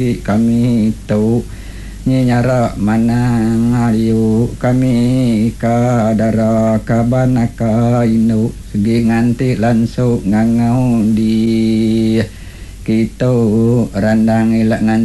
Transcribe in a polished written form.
bi kami tau nyara manang ayu kami kadara kabanaka inu segi nganti lansu ngangau di kita randang ilak nganti